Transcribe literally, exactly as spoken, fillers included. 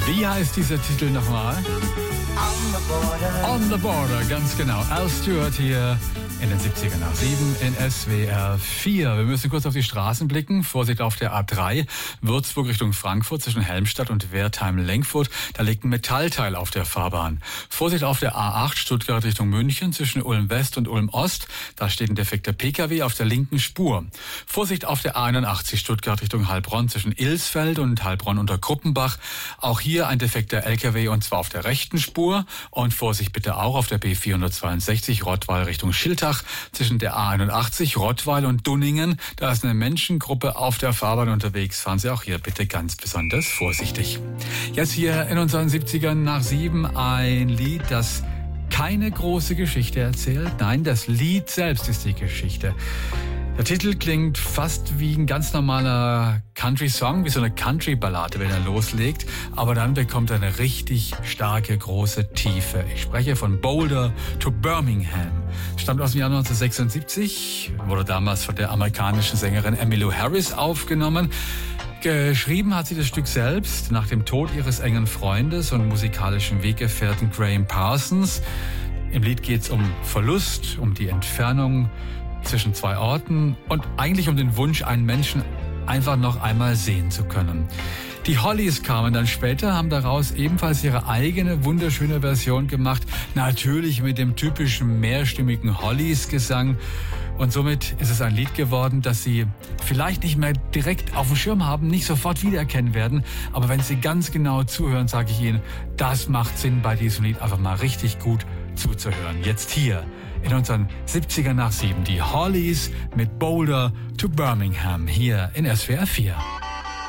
Wie heißt dieser Titel nochmal? On the Border. On the Border, ganz genau. Al Stewart hier in den siebzigern nach sieben in S W R vier. Wir müssen kurz auf die Straßen blicken. Vorsicht auf der A drei, Würzburg Richtung Frankfurt zwischen Helmstadt und Wertheim-Lenkfurt. Da liegt ein Metallteil auf der Fahrbahn. Vorsicht auf der A acht, Stuttgart Richtung München zwischen Ulm-West und Ulm-Ost. Da steht ein defekter Pkw auf der linken Spur. Vorsicht auf der A einundachtzig, Stuttgart Richtung Heilbronn zwischen Ilsfeld und Heilbronn unter Kruppenbach. Auch hier ein defekter L K W und zwar auf der rechten Spur. Und Vorsicht bitte auch auf der B vierhundertzweiundsechzig, Rottweil Richtung Schiltach zwischen der A einundachtzig, Rottweil und Dunningen. Da ist eine Menschengruppe auf der Fahrbahn unterwegs. Fahren Sie auch hier bitte ganz besonders vorsichtig. Jetzt hier in unseren siebzigern nach sieben ein Lied, das keine große Geschichte erzählt. Nein, das Lied selbst ist die Geschichte. Der Titel klingt fast wie ein ganz normaler Country-Song, wie so eine Country-Ballade, wenn er loslegt. Aber dann bekommt er eine richtig starke, große Tiefe. Ich spreche von Boulder to Birmingham. Stammt aus dem Jahr neunzehnhundertsechsundsiebzig, wurde damals von der amerikanischen Sängerin Emmylou Harris aufgenommen. Geschrieben hat sie das Stück selbst nach dem Tod ihres engen Freundes und musikalischen Weggefährten Graham Parsons. Im Lied geht es um Verlust, um die Entfernung zwischen zwei Orten und eigentlich um den Wunsch, einen Menschen einfach noch einmal sehen zu können. Die Hollies kamen dann später, haben daraus ebenfalls ihre eigene wunderschöne Version gemacht, natürlich mit dem typischen mehrstimmigen Hollies-Gesang. Und somit ist es ein Lied geworden, das Sie vielleicht nicht mehr direkt auf dem Schirm haben, nicht sofort wiedererkennen werden. Aber wenn Sie ganz genau zuhören, sage ich Ihnen, das macht Sinn, bei diesem Lied einfach mal richtig gut zuzuhören. Jetzt hier in unseren siebzigern nach sieben, die Hollies mit Boulder to Birmingham hier in S W R vier.